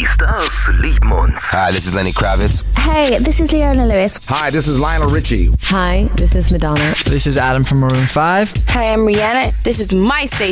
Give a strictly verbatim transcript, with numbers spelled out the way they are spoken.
Artista sulle ons. Hi, this is Lenny Kravitz. Hey, this is Leona Lewis. Hi, this is Lionel Richie. Hi, this is Madonna. This is Adam from Maroon five. Hi, I'm Rihanna. This is my station.